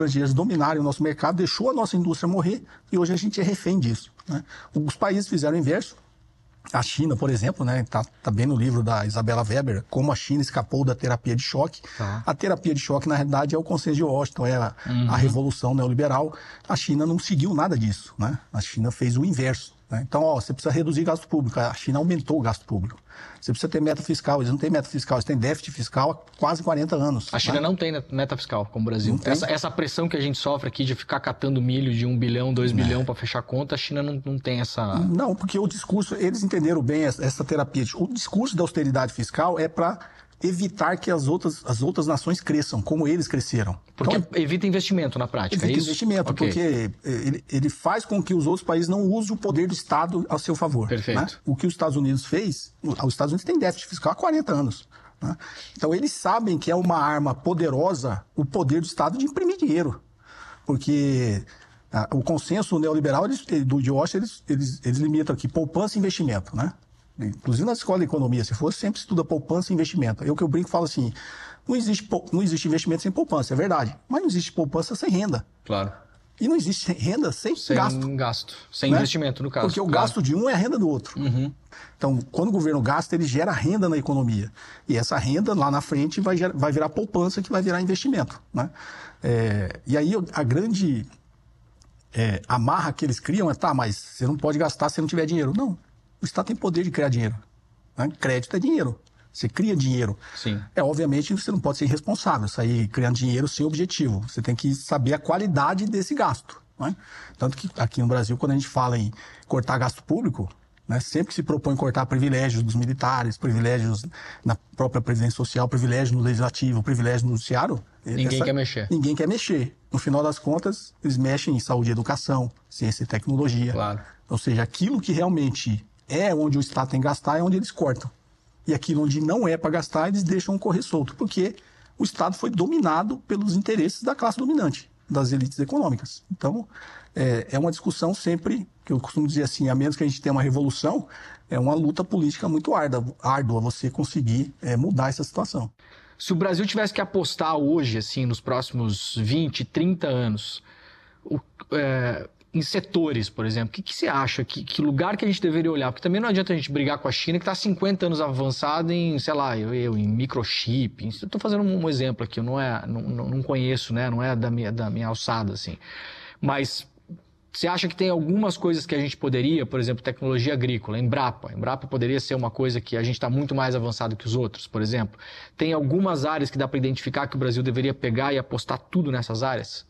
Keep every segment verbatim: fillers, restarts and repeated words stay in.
estrangeiros dominarem o nosso mercado, deixou a nossa indústria morrer e hoje a gente é refém disso, né? Os países fizeram o inverso. A China, por exemplo, né, tá, tá bem no livro da Isabella Weber, como a China escapou da terapia de choque. Tá. A terapia de choque, na realidade, é o consenso de Washington, é a, uhum. a revolução neoliberal. A China não seguiu nada disso, né? A China fez o inverso, né? Então, ó, você precisa reduzir gasto público. A China aumentou o gasto público. Você precisa ter meta fiscal. Eles não têm meta fiscal, eles têm déficit fiscal há quase quarenta anos. A China, né, não tem meta fiscal, como o Brasil. Essa, essa pressão que a gente sofre aqui de ficar catando milho de um bilhão, dois bilhão para fechar conta, a China não, não tem essa... Não, porque o discurso, eles entenderam bem essa, essa terapia. O discurso da austeridade fiscal é para evitar que as outras, as outras nações cresçam, como eles cresceram. Porque então, evita investimento na prática, evita é isso? investimento, okay. Porque ele, ele faz com que os outros países não usem o poder do Estado a seu favor. Perfeito. Né? O que os Estados Unidos fez, os Estados Unidos têm déficit fiscal há quarenta anos. Né? Então, eles sabem que é uma arma poderosa o poder do Estado de imprimir dinheiro. Porque ah, o consenso neoliberal eles, do de Washington, eles, eles, eles limitam aqui poupança e investimento, né? Inclusive na escola de economia, se for, sempre estuda poupança e investimento. Eu que eu brinco falo assim, não existe, não existe investimento sem poupança, é verdade. Mas não existe poupança sem renda. Claro. E não existe renda sem, sem gasto. Sem gasto, sem né? investimento, no caso. Porque o claro. gasto de um é a renda do outro. Uhum. Então, quando o governo gasta, ele gera renda na economia. E essa renda, lá na frente, vai, gerar, vai virar poupança, que vai virar investimento. Né? É, e aí, a grande é, amarra que eles criam é, tá, mas você não pode gastar se não tiver dinheiro. Não. O Estado tem poder de criar dinheiro. Né? Crédito é dinheiro. Você cria dinheiro. Sim. É, obviamente, você não pode ser irresponsável, sair criando dinheiro sem objetivo. Você tem que saber a qualidade desse gasto. Né? Tanto que aqui no Brasil, quando a gente fala em cortar gasto público, né, sempre que se propõe cortar privilégios dos militares, privilégios na própria Previdência Social, privilégio no Legislativo, privilégio no Judiciário... Ninguém essa, quer mexer. Ninguém quer mexer. No final das contas, eles mexem em saúde e educação, ciência e tecnologia. Claro. Ou seja, aquilo que realmente... é onde o Estado tem que gastar, é onde eles cortam. E aquilo onde não é para gastar, eles deixam correr solto, porque o Estado foi dominado pelos interesses da classe dominante, das elites econômicas. Então, é, é uma discussão sempre, que eu costumo dizer assim, a menos que a gente tenha uma revolução, é uma luta política muito árdua, árdua você conseguir é, mudar essa situação. Se o Brasil tivesse que apostar hoje, assim, nos próximos vinte, trinta anos, o, é... em setores, por exemplo, o que, que você acha? Que, que lugar que a gente deveria olhar? Porque também não adianta a gente brigar com a China, que está há cinquenta anos avançada em, sei lá, eu, eu em microchip. Eu estou fazendo um, um exemplo aqui, eu não, é, não, não conheço, né? Não é da minha, da minha alçada, assim. Mas você acha que tem algumas coisas que a gente poderia, por exemplo, tecnologia agrícola, Embrapa. Embrapa poderia ser uma coisa que a gente está muito mais avançado que os outros, por exemplo. Tem algumas áreas que dá para identificar que o Brasil deveria pegar e apostar tudo nessas áreas?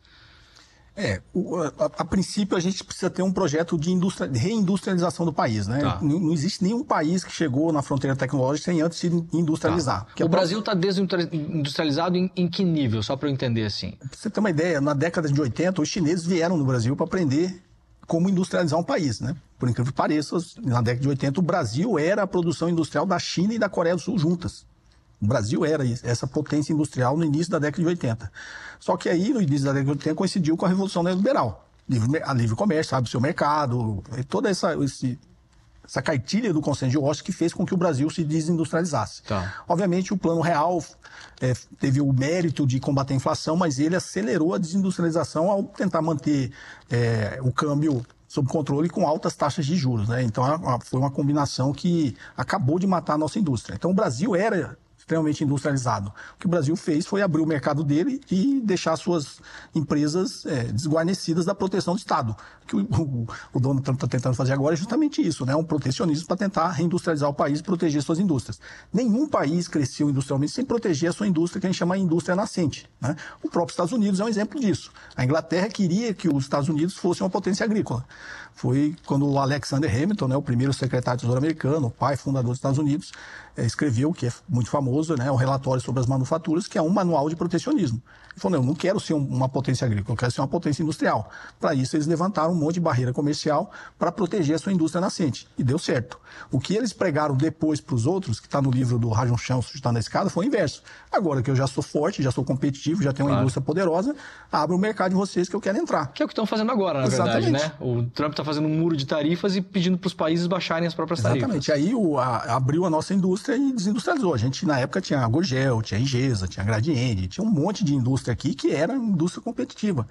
É, a, a, a princípio a gente precisa ter um projeto de, industria, de reindustrialização do país, né? Tá. Não, não existe nenhum país que chegou na fronteira tecnológica sem antes se industrializar. Tá. O Brasil está desindustrializado em, em que nível? Só para eu entender assim. Pra você ter uma ideia, na década de oitenta, os chineses vieram no Brasil para aprender como industrializar um país, né? Por incrível que pareça, na década de oitenta o Brasil era a produção industrial da China e da Coreia do Sul juntas. O Brasil era essa potência industrial no início da década de oitenta. Só que aí, no início da década de oitenta, coincidiu com a Revolução Neoliberal. A livre comércio, sabe, o seu mercado, toda essa, esse, essa cartilha do consenso de Washington que fez com que o Brasil se desindustrializasse. Tá. Obviamente, o Plano Real é, teve o mérito de combater a inflação, mas ele acelerou a desindustrialização ao tentar manter é, o câmbio sob controle com altas taxas de juros, né? Então, foi uma combinação que acabou de matar a nossa indústria. Então, o Brasil era extremamente industrializado. O que o Brasil fez foi abrir o mercado dele e deixar suas empresas é, desguarnecidas da proteção do Estado. O que o, o, o Donald Trump está tentando fazer agora é justamente isso, né? Um protecionismo para tentar reindustrializar o país e proteger suas indústrias. Nenhum país cresceu industrialmente sem proteger a sua indústria, que a gente chama de indústria nascente, né? O próprio Estados Unidos é um exemplo disso. A Inglaterra queria que os Estados Unidos fossem uma potência agrícola. Foi quando o Alexander Hamilton, né, o primeiro secretário de Tesouro americano, o pai fundador dos Estados Unidos, é, escreveu, que é muito famoso, né, o relatório sobre as manufaturas, que é um manual de protecionismo. Ele falou, não, eu não quero ser um, uma potência agrícola, eu quero ser uma potência industrial. Para isso, eles levantaram um monte de barreira comercial para proteger a sua indústria nascente. E deu certo. O que eles pregaram depois para os outros, que está no livro do Rajon Chão, Sustentando a Escada, foi o inverso. Agora que eu já sou forte, já sou competitivo, já tenho uma claro. indústria poderosa, abra o mercado de vocês que eu quero entrar. Que é o que estão fazendo agora, na Exatamente. verdade, né? O Trump está fazendo um muro de tarifas e pedindo para os países baixarem as próprias tarifas. Exatamente. Aí o, a, abriu a nossa indústria e desindustrializou. A gente, na época tinha a Gurgel, tinha a Ingesa, tinha a Gradiente, tinha um monte de indústria aqui que era indústria competitiva.